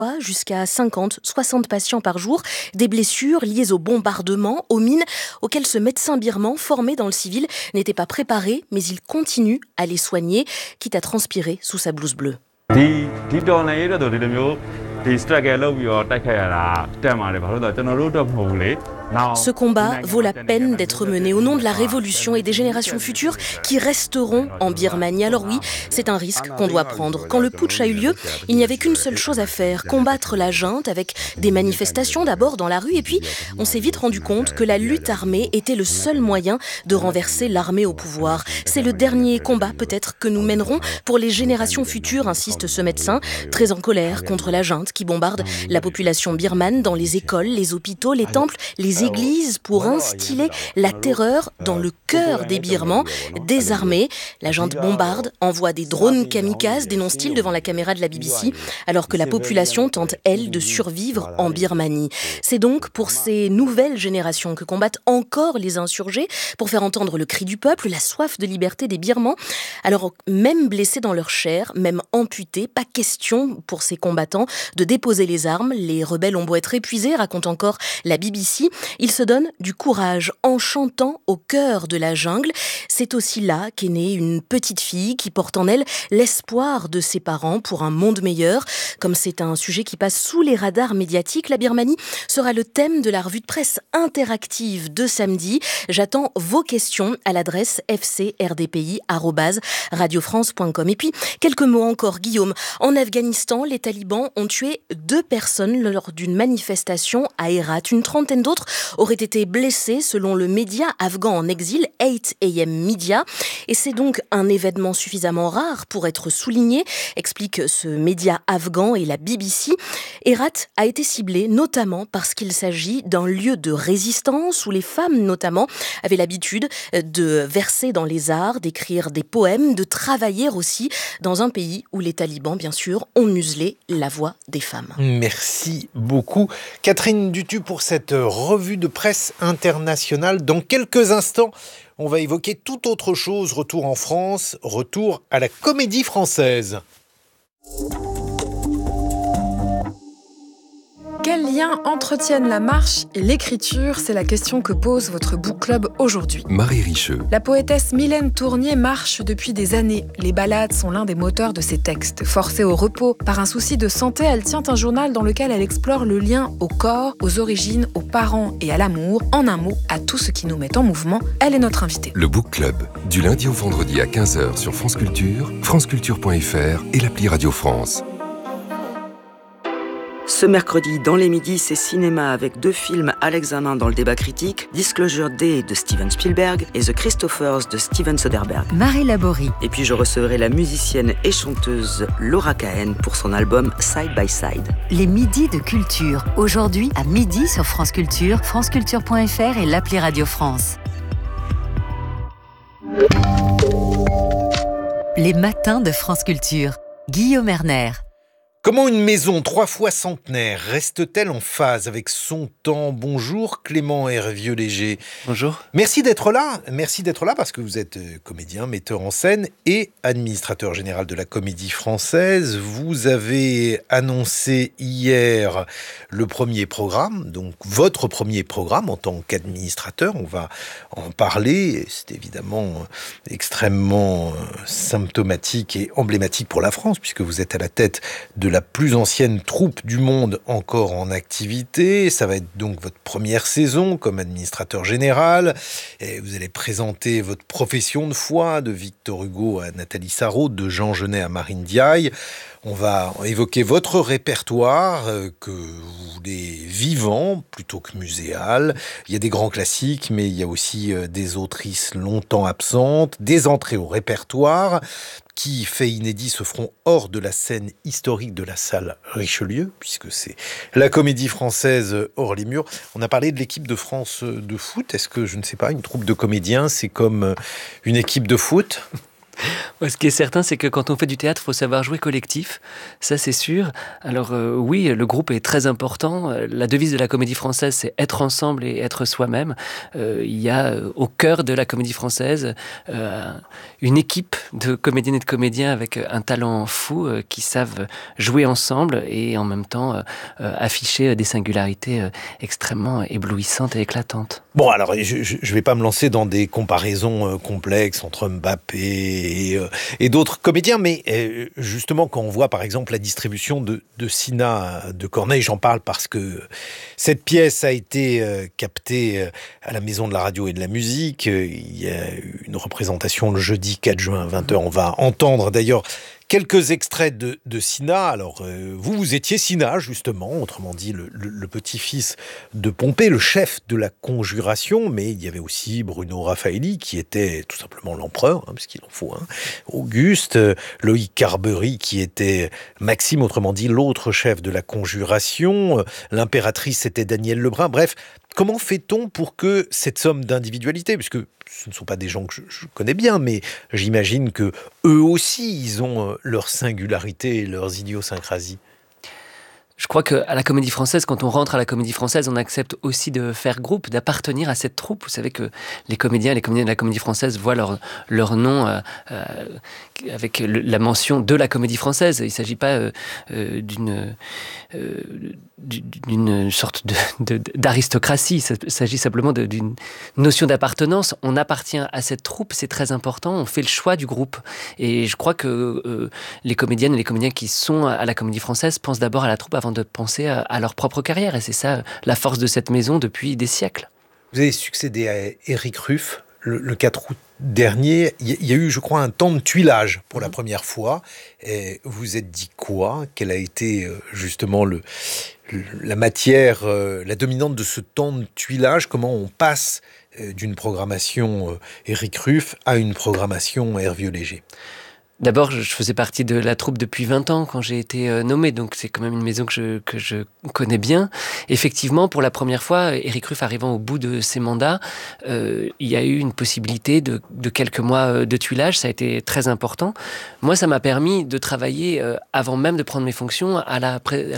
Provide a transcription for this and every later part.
jusqu'à 50, 60 patients par jour, des blessures liées aux bombardements, aux mines, auxquelles ce médecin birman formé dans le civil n'était pas préparé, mais il continue à les soigner, quitte à transpirer sous sa blouse bleue. Ce combat vaut la peine d'être mené au nom de la révolution et des générations futures qui resteront en Birmanie. Alors oui, c'est un risque qu'on doit prendre. Quand le putsch a eu lieu, il n'y avait qu'une seule chose à faire, combattre la junte avec des manifestations d'abord dans la rue, et puis on s'est vite rendu compte que la lutte armée était le seul moyen de renverser l'armée au pouvoir. C'est le dernier combat peut-être que nous mènerons pour les générations futures, insiste ce médecin, très en colère contre la junte qui bombarde la population birmane dans les écoles, les hôpitaux, les temples, les églises pour instiller la terreur dans le cœur des Birmans. Désarmés, la junte bombarde, envoie des drones kamikazes, dénonce-t-il devant la caméra de la BBC, alors que la population tente, elle, de survivre en Birmanie. C'est donc pour ces nouvelles générations que combattent encore les insurgés, pour faire entendre le cri du peuple, la soif de liberté des Birmans. Alors, même blessés dans leur chair, même amputés, pas question pour ces combattants de déposer les armes. Les rebelles ont beau être épuisés, raconte encore la BBC. Ils se donnent du courage en chantant au cœur de la jungle. C'est aussi là qu'est née une petite fille qui porte en elle l'espoir de ses parents pour un monde meilleur. Comme c'est un sujet qui passe sous les radars médiatiques, la Birmanie sera le thème de la revue de presse interactive de samedi. J'attends vos questions à l'adresse fcrdpi@radiofrance.com. Et puis, quelques mots encore, Guillaume. En Afghanistan, les talibans ont tué 2 personnes lors d'une manifestation à Herat. Une trentaine d'autres auraient été blessés selon le média afghan en exil 8am Media. Et c'est donc un événement suffisamment rare pour être souligné, explique ce média afghan et la BBC. Herat a été ciblé notamment parce qu'il s'agit d'un lieu de résistance où les femmes notamment avaient l'habitude de verser dans les arts, d'écrire des poèmes, de travailler aussi dans un pays où les talibans, bien sûr, ont muselé la voix des femmes. Merci beaucoup Catherine Dutu pour cette revue de presse internationale. Dans quelques instants, on va évoquer toute autre chose. Retour en France, retour à la Comédie Française. Quels liens entretiennent la marche et l'écriture ? C'est la question que pose votre book club aujourd'hui. Marie Richeux. La poétesse Mylène Tournier marche depuis des années. Les ballades sont l'un des moteurs de ses textes. Forcée au repos par un souci de santé, elle tient un journal dans lequel elle explore le lien au corps, aux origines, aux parents et à l'amour. En un mot, à tout ce qui nous met en mouvement. Elle est notre invitée. Le book club, du lundi au vendredi à 15h sur France Culture, franceculture.fr et l'appli Radio France. Ce mercredi, dans les midis, c'est cinéma avec 2 films à l'examen dans le débat critique, Disclosure Day de Steven Spielberg et The Christophers de Steven Soderbergh. Marie Laborie. Et puis je recevrai la musicienne et chanteuse Laura Cahen pour son album Side by Side. Les midis de culture, aujourd'hui à midi sur France Culture, franceculture.fr et l'appli Radio France. Les matins de France Culture, Guillaume Erner. Comment une maison 3 fois centenaire reste-t-elle en phase avec son temps ? Bonjour Clément Hervieux-Léger. Bonjour. Merci d'être là parce que vous êtes comédien, metteur en scène et administrateur général de la Comédie Française. Vous avez annoncé hier le premier programme, donc votre premier programme en tant qu'administrateur. On va en parler. C'est évidemment extrêmement symptomatique et emblématique pour la France puisque vous êtes à la tête de la plus ancienne troupe du monde encore en activité. Ça va être donc votre première saison comme administrateur général. Et vous allez présenter votre profession de foi, de Victor Hugo à Nathalie Sarraute, de Jean Genet à Marine Diaye. On va évoquer votre répertoire que vous voulez vivant plutôt que muséal. Il y a des grands classiques, mais il y a aussi des autrices longtemps absentes, des entrées au répertoire qui, fait inédit, se feront hors de la scène historique de la salle Richelieu, puisque c'est la Comédie Française hors les murs. On a parlé de l'équipe de France de foot. Est-ce que, je ne sais pas, une troupe de comédiens, c'est comme une équipe de foot ? Ce qui est certain, c'est que quand on fait du théâtre, il faut savoir jouer collectif. Ça, c'est sûr. Alors oui, le groupe est très important. La devise de la Comédie Française, c'est être ensemble et être soi-même. Il y a au cœur de la Comédie Française une équipe de comédiennes et de comédiens avec un talent fou qui savent jouer ensemble et en même temps afficher des singularités extrêmement éblouissantes et éclatantes. Bon, alors, je ne vais pas me lancer dans des comparaisons complexes entre Mbappé et d'autres comédiens, mais justement, quand on voit, par exemple, la distribution de Cinna de Corneille, j'en parle parce que cette pièce a été captée à la Maison de la Radio et de la Musique. Il y a une représentation le jeudi 4 juin à 20h. On va entendre d'ailleurs quelques extraits de Cinna. Alors, vous étiez Cinna, justement, autrement dit, le petit-fils de Pompée, le chef de la conjuration, mais il y avait aussi Bruno Raffaelli, qui était tout simplement l'empereur, puisqu'il en faut un, Auguste, Loïc Carbery, qui était Maxime, autrement dit, l'autre chef de la conjuration, l'impératrice, c'était Daniel Lebrun, bref. Comment fait-on pour que cette somme d'individualité, puisque ce ne sont pas des gens que je connais bien, mais j'imagine que eux aussi, ils ont leur singularité et leurs idiosyncrasies. Je crois qu'à la Comédie Française, quand on rentre à la Comédie Française, on accepte aussi de faire groupe, d'appartenir à cette troupe. Vous savez que les comédiens et les comédiennes de la Comédie Française voient leur nom avec la mention de la Comédie Française. Il ne s'agit pas d'une sorte d'aristocratie. Il s'agit simplement d'une notion d'appartenance. On appartient à cette troupe, c'est très important. On fait le choix du groupe. Et je crois que les comédiennes et les comédiens qui sont à la Comédie Française pensent d'abord à la troupe avant de penser à leur propre carrière. Et c'est ça la force de cette maison depuis des siècles. Vous avez succédé à Éric Ruff le 4 août dernier. Il y a eu, je crois, un temps de tuilage pour la première fois. Et vous êtes dit quoi ? Quelle a été justement la matière, la dominante de ce temps de tuilage ? Comment on passe d'une programmation Éric Ruff à une programmation Hervieux Léger ? D'abord, je faisais partie de la troupe depuis 20 ans quand j'ai été nommé, donc c'est quand même une maison que je connais bien. Effectivement, pour la première fois, Éric Ruff arrivant au bout de ses mandats, il y a eu une possibilité de quelques mois de tuilage, ça a été très important. Moi, ça m'a permis de travailler avant même de prendre mes fonctions à la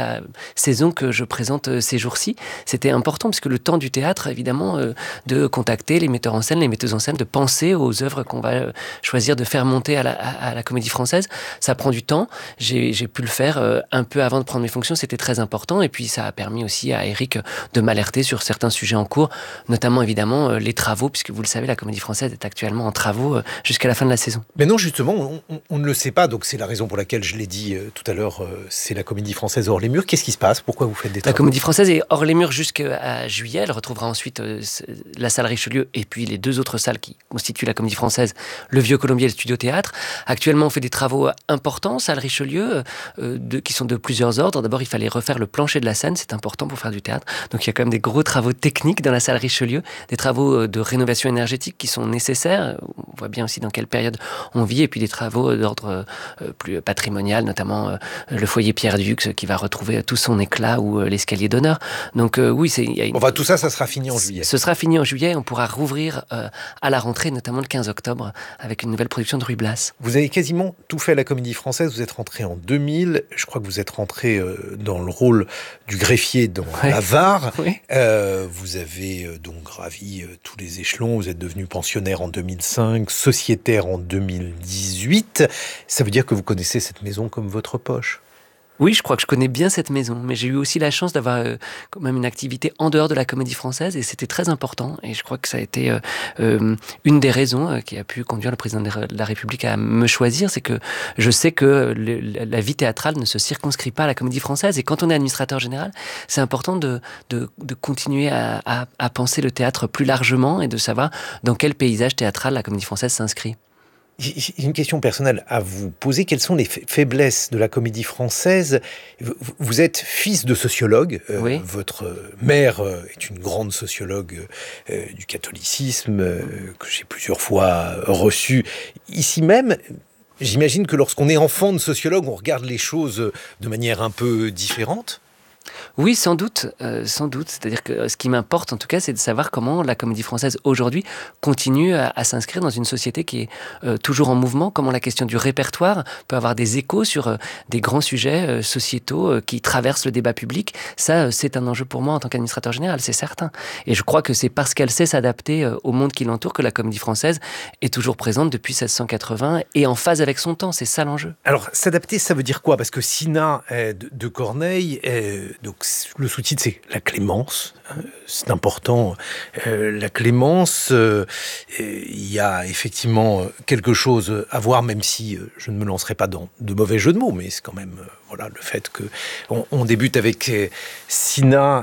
saison que je présente ces jours-ci. C'était important parce que le temps du théâtre, évidemment, de contacter les metteurs en scène, les metteuses en scène, de penser aux œuvres qu'on va choisir de faire monter à la Comédie Française, ça prend du temps. J'ai pu le faire un peu avant de prendre mes fonctions, c'était très important. Et puis ça a permis aussi à Éric de m'alerter sur certains sujets en cours, notamment évidemment les travaux, puisque vous le savez, la Comédie Française est actuellement en travaux jusqu'à la fin de la saison. Mais non, justement, on ne le sait pas, donc c'est la raison pour laquelle je l'ai dit tout à l'heure, c'est la Comédie Française hors les murs. Qu'est-ce qui se passe ? Pourquoi vous faites des travaux ? La Comédie Française est hors les murs jusqu'à juillet. Elle retrouvera ensuite la salle Richelieu et puis les deux autres salles qui constituent la Comédie Française, le Vieux Colombier et le Studio Théâtre. Actuellement, on fait des travaux importants, salle Richelieu, qui sont de plusieurs ordres. D'abord, il fallait refaire le plancher de la scène, c'est important pour faire du théâtre. Donc, il y a quand même des gros travaux techniques dans la salle Richelieu, des travaux de rénovation énergétique qui sont nécessaires. On voit bien aussi dans quelle période on vit, et puis des travaux d'ordre plus patrimonial, notamment le foyer Pierre-Dux qui va retrouver tout son éclat, ou l'escalier d'honneur. Donc, oui, Enfin, tout ça sera fini en juillet. Ce sera fini en juillet, on pourra rouvrir à la rentrée, notamment le 15 octobre, avec une nouvelle production de Ruy Blas. Vous avez quasiment tout fait à la Comédie Française. Vous êtes rentré en 2000. Je crois que vous êtes rentré dans le rôle du greffier dans la VAR. Oui. Vous avez donc gravi tous les échelons. Vous êtes devenu pensionnaire en 2005, sociétaire en 2018. Ça veut dire que vous connaissez cette maison comme votre poche. Oui, je crois que je connais bien cette maison, mais j'ai eu aussi la chance d'avoir quand même une activité en dehors de la Comédie Française, et c'était très important, et je crois que ça a été une des raisons qui a pu conduire le président de la République à me choisir, c'est que je sais que la vie théâtrale ne se circonscrit pas à la Comédie Française, et quand on est administrateur général, c'est important de continuer à penser le théâtre plus largement, et de savoir dans quel paysage théâtral la Comédie Française s'inscrit. J'ai une question personnelle à vous poser. Quelles sont les faiblesses de la Comédie Française ? Vous êtes fils de sociologue. Oui. Votre mère est une grande sociologue du catholicisme que j'ai plusieurs fois reçue ici même. J'imagine que lorsqu'on est enfant de sociologue, on regarde les choses de manière un peu différente. Oui, sans doute. C'est-à-dire que ce qui m'importe, en tout cas, c'est de savoir comment la comédie française, aujourd'hui, continue à s'inscrire dans une société qui est toujours en mouvement, comment la question du répertoire peut avoir des échos sur des grands sujets sociétaux qui traversent le débat public. Ça, c'est un enjeu pour moi en tant qu'administrateur général, c'est certain. Et je crois que c'est parce qu'elle sait s'adapter au monde qui l'entoure que la comédie française est toujours présente depuis 1680 et en phase avec son temps. C'est ça l'enjeu. Alors, s'adapter, ça veut dire quoi? Parce que Cinna de Corneille, donc le sous-titre, c'est La Clémence. C'est important. La Clémence, il y a effectivement quelque chose à voir, même si je ne me lancerai pas dans de mauvais jeux de mots, mais c'est quand même voilà, le fait qu'on débute avec Cinna,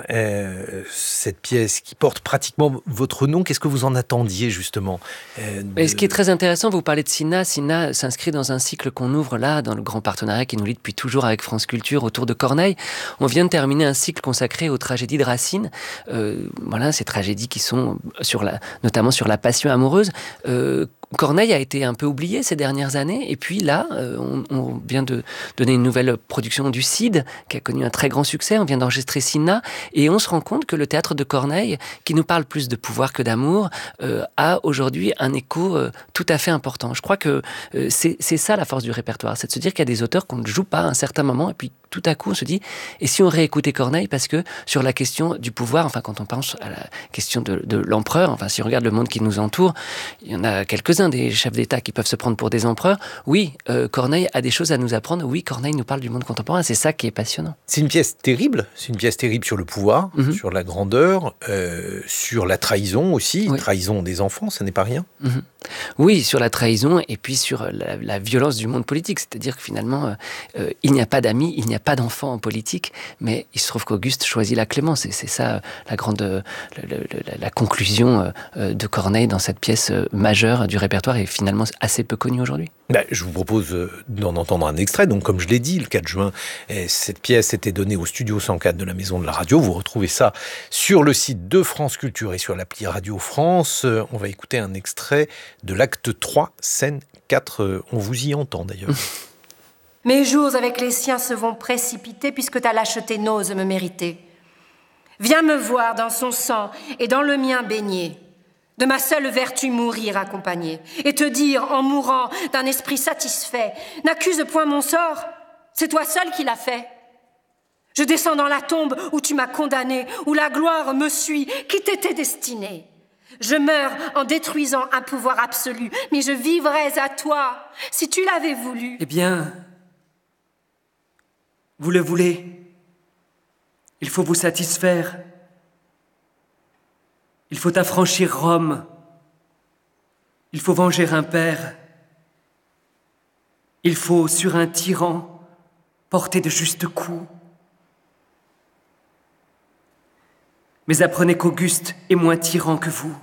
cette pièce qui porte pratiquement votre nom. Qu'est-ce que vous en attendiez, justement Et ce qui est très intéressant, vous parlez de Cinna. Cinna s'inscrit dans un cycle qu'on ouvre là, dans le grand partenariat qui nous lie depuis toujours avec France Culture autour de Corneille. On vient de terminer un cycle consacré aux tragédies de Racine. Voilà, ces tragédies qui sont notamment sur la passion amoureuse. Corneille a été un peu oublié ces dernières années, et puis là, on vient de donner une nouvelle production du Cid, qui a connu un très grand succès, on vient d'enregistrer Cinna, et on se rend compte que le théâtre de Corneille, qui nous parle plus de pouvoir que d'amour, a aujourd'hui un écho tout à fait important. Je crois que c'est ça la force du répertoire, c'est de se dire qu'il y a des auteurs qu'on ne joue pas à un certain moment, et puis tout à coup on se dit, et si on réécoutait Corneille, parce que sur la question du pouvoir, enfin quand on pense à la question de l'empereur, enfin si on regarde le monde qui nous entoure, il y en a quelques-uns des chefs d'État qui peuvent se prendre pour des empereurs. Oui, Corneille a des choses à nous apprendre. Oui, Corneille nous parle du monde contemporain. C'est ça qui est passionnant. C'est une pièce terrible. C'est une pièce terrible sur le pouvoir, sur la grandeur, sur la trahison aussi. Oui. Trahison des enfants, ça n'est pas rien. Oui, sur la trahison et puis sur la violence du monde politique. C'est-à-dire que finalement, il n'y a pas d'amis, il n'y a pas d'enfants en politique, mais il se trouve qu'Auguste choisit la clémence. Et c'est ça la conclusion de Corneille dans cette pièce majeure du répertoire est finalement assez peu connue aujourd'hui. Je vous propose d'en entendre un extrait. Donc, comme je l'ai dit, le 4 juin, cette pièce était donnée au Studio 104 de la Maison de la Radio. Vous retrouvez ça sur le site de France Culture et sur l'appli Radio France. On va écouter un extrait de l'acte 3, scène 4. On vous y entend d'ailleurs. Mes jours avec les siens se vont précipiter puisque ta lâcheté n'ose me mériter. Viens me voir dans son sang et dans le mien baigner. De ma seule vertu mourir accompagnée, et te dire, en mourant, d'un esprit satisfait, n'accuse point mon sort, c'est toi seul qui l'as fait. Je descends dans la tombe où tu m'as condamné, où la gloire me suit, qui t'était destinée. Je meurs en détruisant un pouvoir absolu, mais je vivrais à toi, si tu l'avais voulu. Eh bien, vous le voulez. Il faut vous satisfaire. Il faut affranchir Rome. Il faut venger un père. Il faut, sur un tyran, porter de justes coups. Mais apprenez qu'Auguste est moins tyran que vous.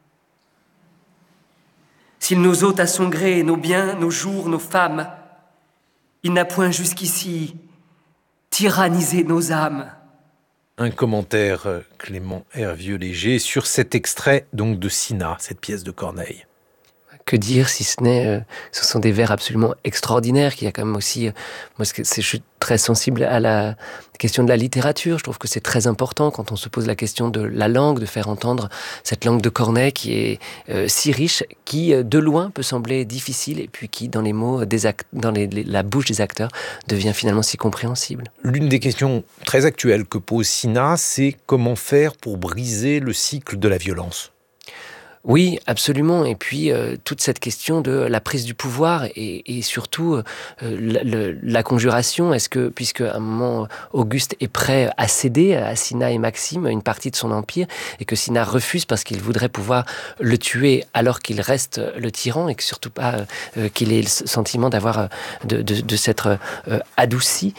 S'il nous ôte à son gré nos biens, nos jours, nos femmes, il n'a point jusqu'ici tyrannisé nos âmes. Un commentaire, Clément Hervieux-Léger, sur cet extrait donc de Cinna, cette pièce de Corneille. Que dire si ce n'est, ce sont des vers absolument extraordinaires, qu'il y a quand même aussi, je suis très sensible à la question de la littérature, je trouve que c'est très important quand on se pose la question de la langue, de faire entendre cette langue de Corneille qui est si riche, qui de loin peut sembler difficile, et puis qui dans les mots, la bouche des acteurs, devient finalement si compréhensible. L'une des questions très actuelles que pose Cinna, c'est comment faire pour briser le cycle de la violence. Oui, absolument. Et puis, toute cette question de la prise du pouvoir et surtout la conjuration. Est-ce que, puisque à un moment, Auguste est prêt à céder à Cinna et Maxime une partie de son empire, et que Cinna refuse parce qu'il voudrait pouvoir le tuer alors qu'il reste le tyran, et que surtout pas qu'il ait le sentiment de s'être adouci.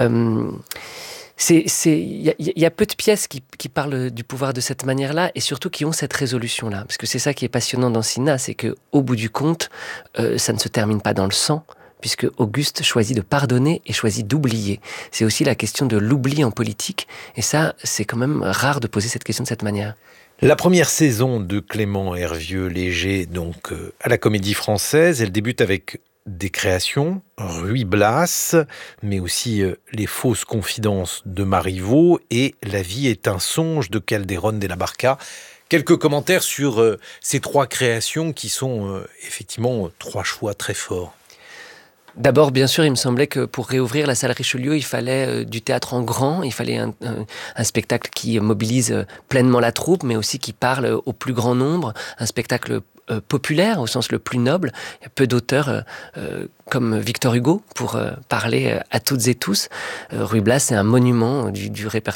Il y a peu de pièces qui parlent du pouvoir de cette manière-là, et surtout qui ont cette résolution-là. Parce que c'est ça qui est passionnant dans Cinna, c'est qu'au bout du compte, ça ne se termine pas dans le sang, puisque Auguste choisit de pardonner et choisit d'oublier. C'est aussi la question de l'oubli en politique, et ça, c'est quand même rare de poser cette question de cette manière. La première saison de Clément Hervieux-Léger, donc à la Comédie Française, elle débute avec des créations, Ruy Blas, mais aussi Les fausses confidences de Marivaux et La vie est un songe de Calderón de la Barca. Quelques commentaires sur ces 3 créations qui sont effectivement 3 choix très forts. D'abord, bien sûr, il me semblait que pour réouvrir la salle Richelieu, il fallait du théâtre en grand, il fallait un spectacle qui mobilise pleinement la troupe, mais aussi qui parle au plus grand nombre, un spectacle populaire au sens le plus noble. Il y a peu d'auteurs comme Victor Hugo pour parler à toutes et tous. Ruy Blas, c'est un monument du répertoire